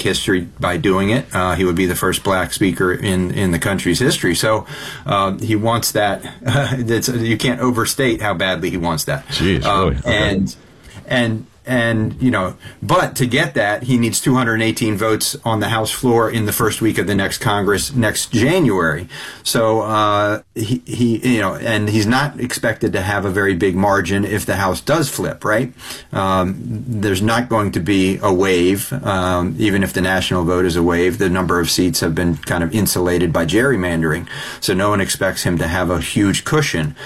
history by doing it. He would be the first black speaker in the country's history. So he wants that. You can't overstate how badly he wants that. Jeez, really? Okay. And but to get that, he needs 218 votes on the House floor in the first week of the next Congress next January. So and he's not expected to have a very big margin if the House does flip, right? There's not going to be a wave, even if the national vote is a wave. The number of seats have been kind of insulated by gerrymandering, so no one expects him to have a huge cushion,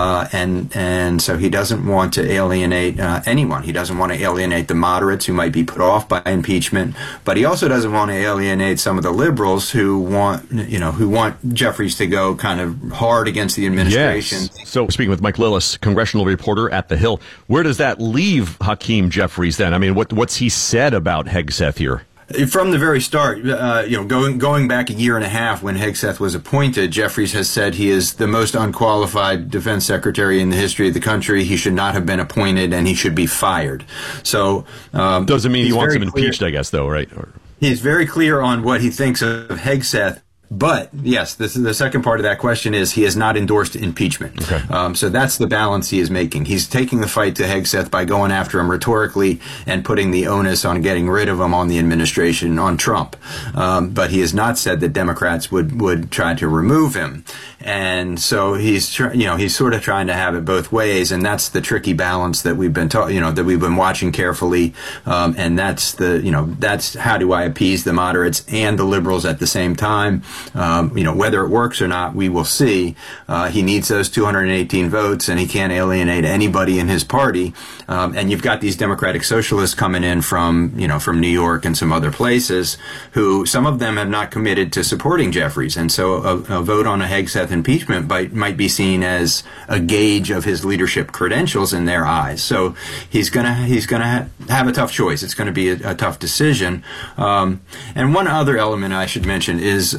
and so he doesn't want to alienate anyone. He doesn't want to alienate the moderates who might be put off by impeachment, but he also doesn't want to alienate some of the liberals who want Jeffries to go kind of hard against the administration. Yes. So speaking with Mike Lillis, congressional reporter at The Hill, where does that leave Hakeem Jeffries then? I mean, what's he said about Hegseth here? From the very start, going back a year and a half when Hegseth was appointed, Jeffries has said he is the most unqualified defense secretary in the history of the country. He should not have been appointed, and he should be fired. So doesn't mean he wants him impeached, I guess, though, right? He's very clear on what he thinks of Hegseth. But, yes, this is the second part of that question is he has not endorsed impeachment. Okay. So that's the balance he is making. He's taking the fight to Hegseth by going after him rhetorically and putting the onus on getting rid of him on the administration, on Trump. But he has not said that Democrats would try to remove him. And so he's sort of trying to have it both ways. And that's the tricky balance that we've been that we've been watching carefully. And that's that's how do I appease the moderates and the liberals at the same time. Whether it works or not, we will see. He needs those 218 votes, and he can't alienate anybody in his party. And you've got these Democratic Socialists coming in from New York and some other places, who some of them have not committed to supporting Jeffries, and so a vote on a Hegseth impeachment might be seen as a gauge of his leadership credentials in their eyes. So he's gonna have a tough choice. It's going to be a tough decision. And one other element I should mention is.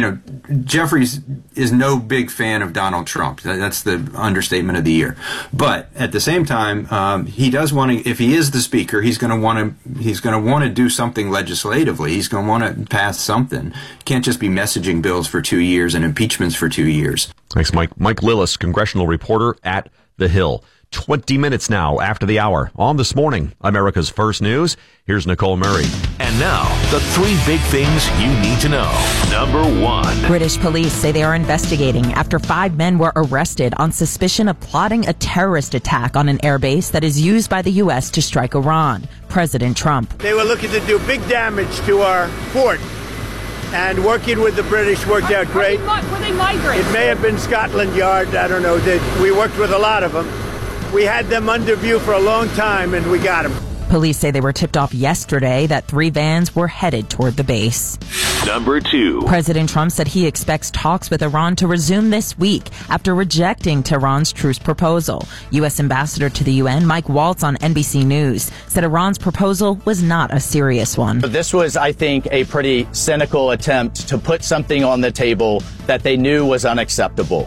Jeffries is no big fan of Donald Trump. That's the understatement of the year. But at the same time, he does want to. If he is the speaker, he's going to want to do something legislatively. He's going to want to pass something. Can't just be messaging bills for 2 years and impeachments for 2 years. Thanks, Mike. Mike Lillis, congressional reporter at The Hill. 20 minutes now after the hour on This Morning, America's First News. Here's Nicole Murray. And now, the 3 big things you need to know. Number 1. British police say they are investigating after 5 men were arrested on suspicion of plotting a terrorist attack on an airbase that is used by the U.S. to strike Iran. President Trump. They were looking to do big damage to our fort. And working with the British worked out great. Were they migrants? It may have been Scotland Yard. I don't know. We worked with a lot of them. We had them under view for a long time, and we got them. Police say they were tipped off yesterday that 3 vans were headed toward the base. Number 2. President Trump said he expects talks with Iran to resume this week after rejecting Tehran's truce proposal. U.S. Ambassador to the UN, Mike Waltz, on NBC News, said Iran's proposal was not a serious one. This was, I think, a pretty cynical attempt to put something on the table that they knew was unacceptable.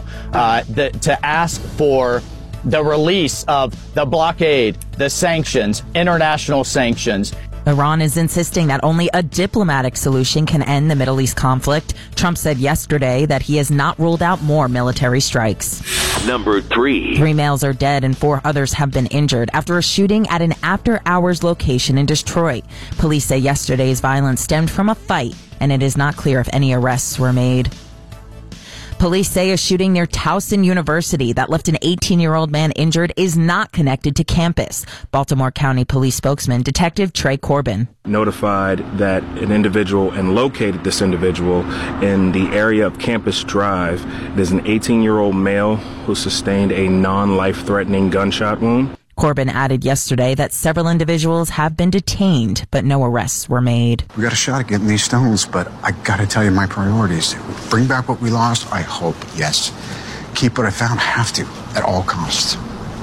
To ask for the release of the blockade, the sanctions, international sanctions. Iran is insisting that only a diplomatic solution can end the Middle East conflict. Trump said yesterday that he has not ruled out more military strikes. Number 3. 3 males are dead and 4 others have been injured after a shooting at an after-hours location in Detroit. Police say yesterday's violence stemmed from a fight, and it is not clear if any arrests were made. Police say a shooting near Towson University that left an 18-year-old man injured is not connected to campus. Baltimore County Police spokesman Detective Trey Corbin notified that an individual and located this individual in the area of Campus Drive. It is an 18-year-old male who sustained a non-life-threatening gunshot wound. Corbin added yesterday that several individuals have been detained, but no arrests were made. We got a shot at getting these stones, but I gotta tell you my priorities. Bring back what we lost, I hope, yes. Keep what I found, have to, at all costs.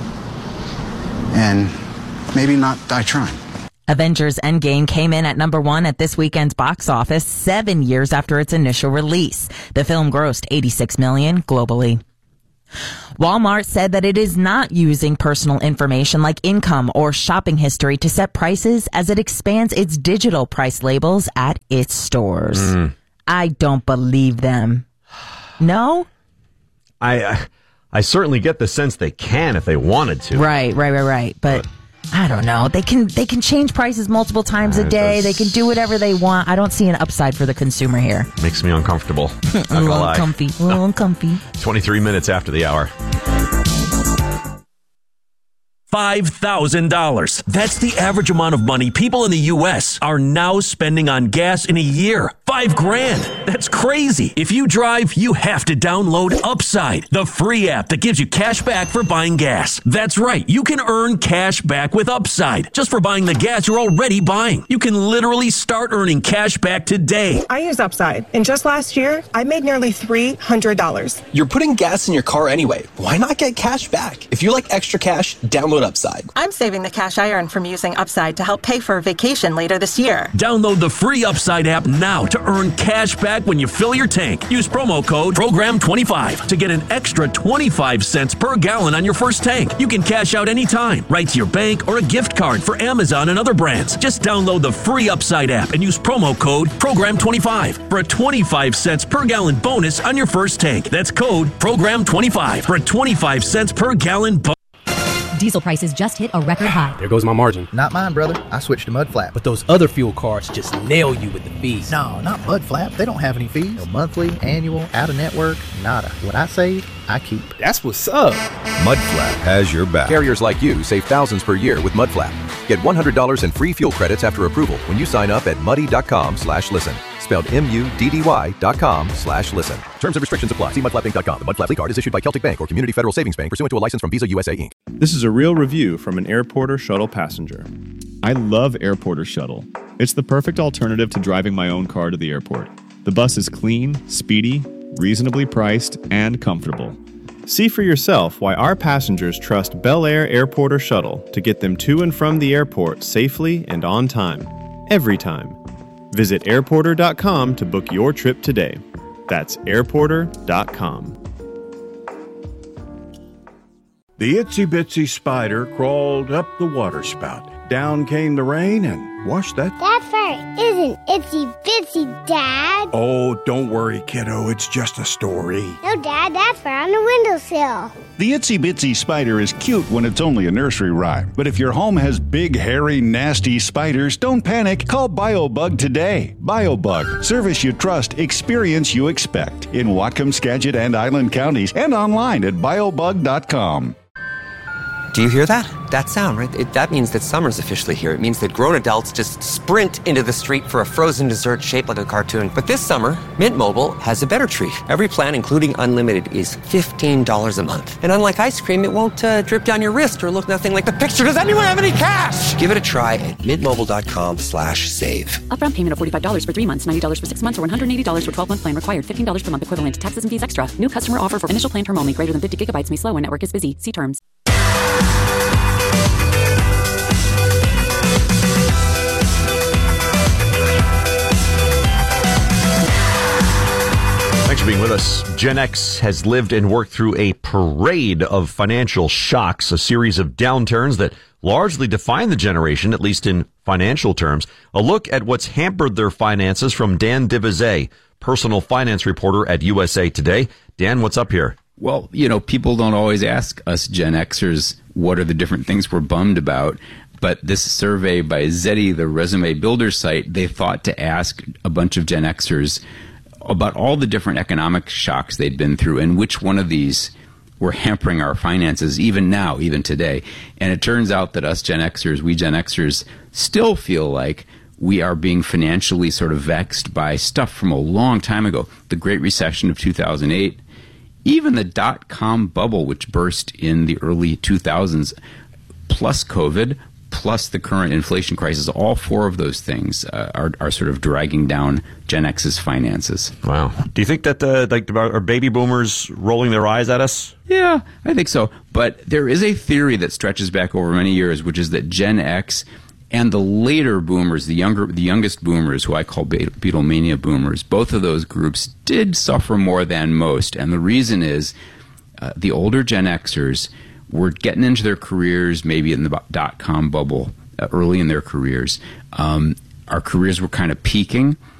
And maybe not die trying. Avengers Endgame came in at number 1 at this weekend's box office 7 years after its initial release. The film grossed $86 million globally. Walmart said that it is not using personal information like income or shopping history to set prices as it expands its digital price labels at its stores. I don't believe them. No? I certainly get the sense they can if they wanted to. Right. But I don't know. They can change prices multiple times a day. They can do whatever they want. I don't see an upside for the consumer here. Makes me uncomfortable. Not a little uncomfy. 23 minutes after the hour. $5,000. That's the average amount of money people in the U.S. are now spending on gas in a year. $5,000. That's crazy. If you drive, you have to download Upside, the free app that gives you cash back for buying gas. That's right. You can earn cash back with Upside just for buying the gas you're already buying. You can literally start earning cash back today. I use Upside, and just last year, I made nearly $300. You're putting gas in your car anyway. Why not get cash back? If you like extra cash, download Upside. I'm saving the cash I earn from using Upside to help pay for a vacation later this year. Download the free Upside app now to earn cash back when you fill your tank. Use promo code PROGRAM25 to get an extra 25 cents per gallon on your first tank. You can cash out anytime, right to your bank or a gift card for Amazon and other brands. Just download the free Upside app and use promo code PROGRAM25 for a 25 cents per gallon bonus on your first tank. That's code PROGRAM25 for a 25 cents per gallon bonus. Diesel prices just hit a record high. There goes my margin. Not mine, brother. I switched to Mudflap. But those other fuel cards just nail you with the fees. No, not Mudflap. They don't have any fees. No monthly, annual, out-of-network, nada. What I save, I keep. That's what's up. Mudflap has your back. Carriers like you save thousands per year with Mudflap. Get $100 in free fuel credits after approval when you sign up at muddy.com/listen. Spelled MUDDY.com/listen. Terms and restrictions apply. See mudflappinc.com. The Mudflap card is issued by Celtic Bank or Community Federal Savings Bank pursuant to a license from Visa USA Inc. This is a real review from an Airporter shuttle passenger. I love Airporter shuttle. It's the perfect alternative to driving my own car to the airport. The bus is clean, speedy, reasonably priced, and comfortable. See for yourself why our passengers trust Bel Air Airporter shuttle to get them to and from the airport safely and on time. Every time. Visit airporter.com to book your trip today. That's airporter.com. The itsy bitsy spider crawled up the water spout. Down came the rain and washed that. That fire isn't itsy bitsy, Dad. Oh, don't worry, kiddo. It's just a story. No, Dad, that's fire on the windowsill. The itsy bitsy spider is cute when it's only a nursery rhyme. But if your home has big, hairy, nasty spiders, don't panic. Call BioBug today. BioBug. Service you trust, experience you expect. In Whatcom, Skagit, and Island counties, and online at biobug.com. Do you hear that? That sound, right? That means that summer's officially here. It means that grown adults just sprint into the street for a frozen dessert shaped like a cartoon. But this summer, Mint Mobile has a better treat. Every plan, including unlimited, is $15 a month. And unlike ice cream, it won't drip down your wrist or look nothing like the picture. Does anyone have any cash? Give it a try at mintmobile.com/save. Upfront payment of $45 for 3 months, $90 for 6 months, or $180 for 12-month plan required. $15 per month equivalent. Taxes and fees extra. New customer offer for initial plan term only. Greater than 50 gigabytes may slow when network is busy. See terms. Thanks for being with us. Gen X has lived and worked through a parade of financial shocks, a series of downturns that largely define the generation, at least in financial terms. A look at what's hampered their finances from Dan Divizet, personal finance reporter at USA Today. Dan, what's up here? Well, people don't always ask us Gen Xers what are the different things we're bummed about. But this survey by Zeddy, the resume builder site, they thought to ask a bunch of Gen Xers about all the different economic shocks they'd been through and which one of these were hampering our finances even now, even today. And it turns out that we Gen Xers still feel like we are being financially sort of vexed by stuff from a long time ago. The Great Recession of 2008, even the dot-com bubble, which burst in the early 2000s, plus COVID, plus the current inflation crisis, all four of those things are sort of dragging down Gen X's finances. Wow. Do you think that are baby boomers rolling their eyes at us? Yeah, I think so. But there is a theory that stretches back over many years, which is that Gen X and the later boomers, the youngest boomers, who I call Beatlemania boomers, both of those groups did suffer more than most. And the reason is the older Gen Xers were getting into their careers maybe in the dot-com bubble early in their careers. Our careers were kind of peaking.